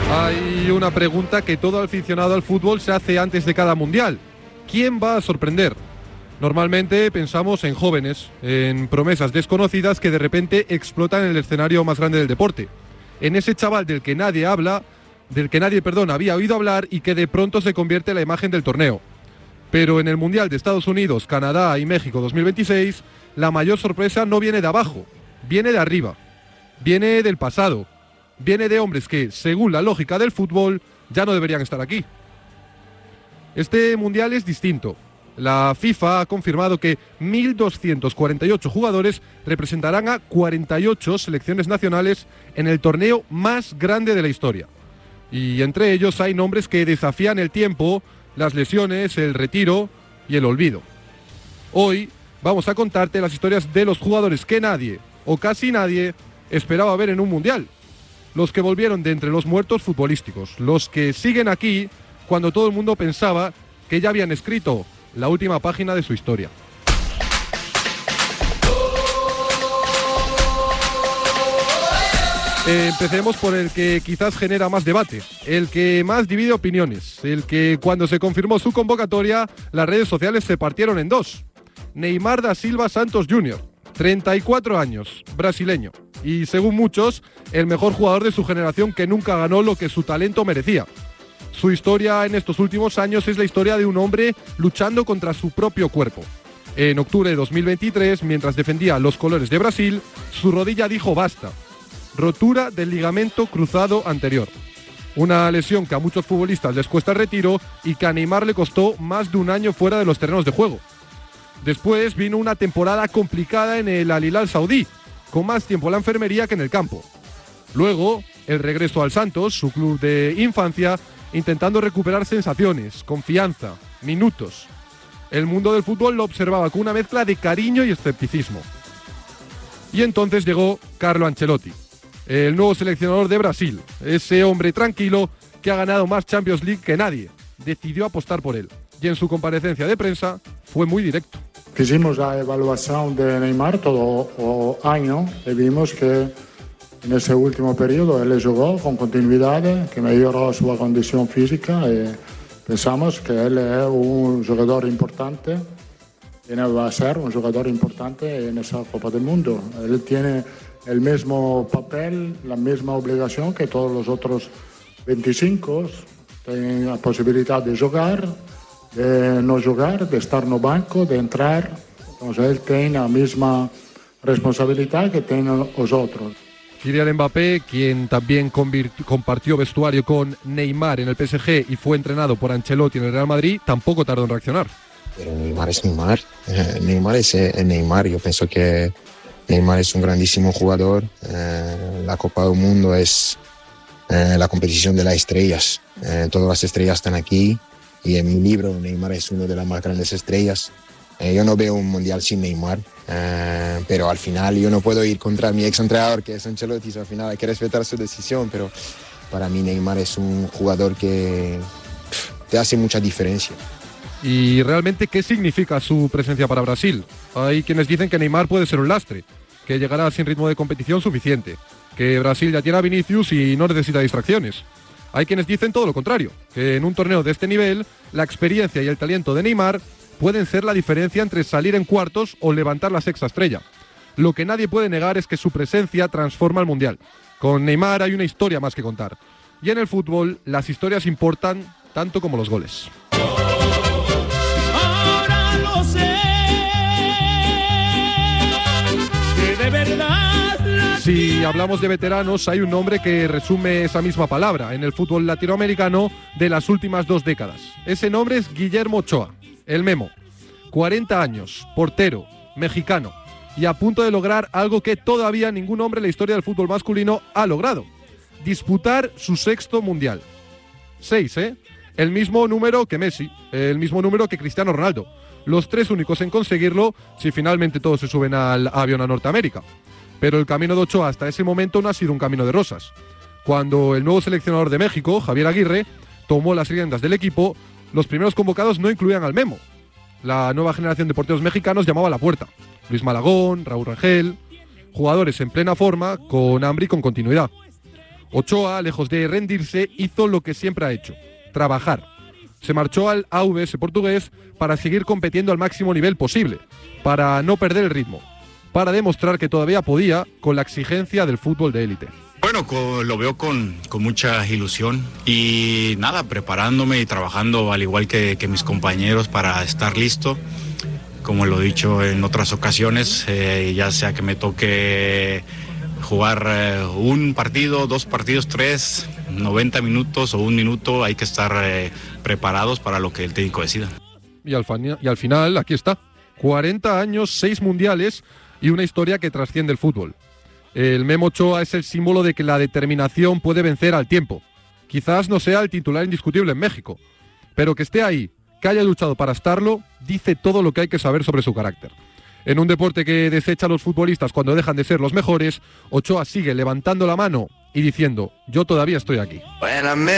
Hay una pregunta que todo aficionado al fútbol se hace antes de cada mundial. ¿Quién va a sorprender? Normalmente pensamos en jóvenes, en promesas desconocidas que de repente explotan en el escenario más grande del deporte. En ese chaval del que nadie había oído hablar y que de pronto se convierte en la imagen del torneo. Pero en el Mundial de Estados Unidos, Canadá y México 2026, la mayor sorpresa no viene de abajo, viene de arriba, viene del pasado, viene de hombres que, según la lógica del fútbol, ya no deberían estar aquí. Este Mundial es distinto. La FIFA ha confirmado que 1.248 jugadores representarán a 48 selecciones nacionales en el torneo más grande de la historia. Y entre ellos hay nombres que desafían el tiempo, las lesiones, el retiro y el olvido. Hoy vamos a contarte las historias de los jugadores que nadie, o casi nadie, esperaba ver en un mundial. Los que volvieron de entre los muertos futbolísticos, los que siguen aquí cuando todo el mundo pensaba que ya habían escrito la última página de su historia. Empecemos por el que quizás genera más debate, el que más divide opiniones, el que cuando se confirmó su convocatoria, las redes sociales se partieron en dos. Neymar da Silva Santos Jr., 34 años, brasileño, y según muchos, el mejor jugador de su generación que nunca ganó lo que su talento merecía. Su historia en estos últimos años es la historia de un hombre luchando contra su propio cuerpo. En octubre de 2023, mientras defendía los colores de Brasil, su rodilla dijo basta. Rotura del ligamento cruzado anterior. Una lesión que a muchos futbolistas les cuesta el retiro y que a Neymar le costó más de un año fuera de los terrenos de juego. Después vino una temporada complicada en el Al Hilal saudí, con más tiempo en la enfermería que en el campo. Luego, el regreso al Santos, su club de infancia, intentando recuperar sensaciones, confianza, minutos. El mundo del fútbol lo observaba con una mezcla de cariño y escepticismo. Y entonces llegó Carlo Ancelotti, el nuevo seleccionador de Brasil, ese hombre tranquilo que ha ganado más Champions League que nadie. Decidió apostar por él y en su comparecencia de prensa fue muy directo. Hicimos la evaluación de Neymar todo el año y vimos que en ese último periodo él jugó con continuidad, que mejoró su condición física y pensamos que él es un jugador importante y va a ser un jugador importante en esa Copa del Mundo. Él tiene el mismo papel, la misma obligación que todos los otros 25. Tienen la posibilidad de jugar, de no jugar, de estar en el banco, de entrar. Entonces él tiene la misma responsabilidad que tienen los otros. Kylian Mbappé, quien también compartió vestuario con Neymar en el PSG y fue entrenado por Ancelotti en el Real Madrid, tampoco tardó en reaccionar. Pero Neymar es Neymar. Neymar es Neymar. Yo pienso que Neymar es un grandísimo jugador. La Copa del Mundo es la competición de las estrellas. Todas las estrellas están aquí y en mi libro Neymar es una de las más grandes estrellas. Yo no veo un mundial sin Neymar, pero al final yo no puedo ir contra mi ex entrenador que es Ancelotti. Al final hay que respetar su decisión, pero para mí Neymar es un jugador que te hace mucha diferencia. ¿Y realmente qué significa su presencia para Brasil? Hay quienes dicen que Neymar puede ser un lastre, que llegará sin ritmo de competición suficiente, que Brasil ya tiene a Vinicius y no necesita distracciones. Hay quienes dicen todo lo contrario, que en un torneo de este nivel, la experiencia y el talento de Neymar pueden ser la diferencia entre salir en cuartos o levantar la sexta estrella. Lo que nadie puede negar es que su presencia transforma el Mundial. Con Neymar hay una historia más que contar. Y en el fútbol, las historias importan tanto como los goles. Ahora lo sé, que de verdad... Si hablamos de veteranos, hay un nombre que resume esa misma palabra en el fútbol latinoamericano de las últimas 2 décadas. Ese nombre es Guillermo Ochoa, el Memo. 40 años, portero, mexicano, y a punto de lograr algo que todavía ningún hombre en la historia del fútbol masculino ha logrado: disputar su 6º mundial. 6, ¿eh? El mismo número que Messi, el mismo número que Cristiano Ronaldo. Los 3 únicos en conseguirlo si finalmente todos se suben al avión a Norteamérica. Pero el camino de Ochoa hasta ese momento no ha sido un camino de rosas. Cuando el nuevo seleccionador de México, Javier Aguirre, tomó las riendas del equipo, los primeros convocados no incluían al Memo. La nueva generación de porteros mexicanos llamaba a la puerta. Luis Malagón, Raúl Rangel, jugadores en plena forma, con hambre y con continuidad. Ochoa, lejos de rendirse, hizo lo que siempre ha hecho: trabajar. Se marchó al AVS portugués para seguir compitiendo al máximo nivel posible, para no perder el ritmo, para demostrar que todavía podía con la exigencia del fútbol de élite. Bueno, lo veo con mucha ilusión y nada, preparándome y trabajando al igual que mis compañeros para estar listo. Como lo he dicho en otras ocasiones, ya sea que me toque jugar un partido, 2 partidos, 3, 90 minutos o 1 minuto, hay que estar preparados para lo que el técnico decida. Y al final, aquí está, 40 años, 6 mundiales y una historia que trasciende el fútbol. El Memo Ochoa es el símbolo de que la determinación puede vencer al tiempo. Quizás no sea el titular indiscutible en México, pero que esté ahí, que haya luchado para estarlo, dice todo lo que hay que saber sobre su carácter. En un deporte que desecha a los futbolistas cuando dejan de ser los mejores, Ochoa sigue levantando la mano y diciendo: yo todavía estoy aquí.